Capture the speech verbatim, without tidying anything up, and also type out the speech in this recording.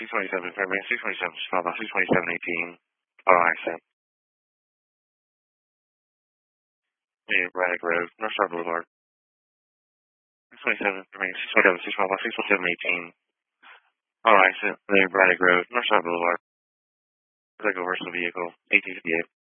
six twenty-seven, Fairbanks, six twenty-seven, followed by six twenty-seven eighteen, auto accent. Near Braddock Road, North Star Boulevard. six twenty-seven, Fairbanks, six twenty-seven, six followed by six twenty-seven eighteen, auto accent, near Braddock Road, North Star Boulevard. Take over the vehicle, eighteen fifty-eight.